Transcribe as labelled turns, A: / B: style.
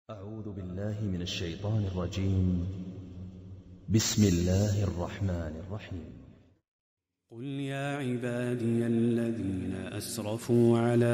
A: أعوذ بالله من الشيطان الرجيم. بسم الله الرحمن الرحيم.
B: قل يا عبادي الذين أسرفوا على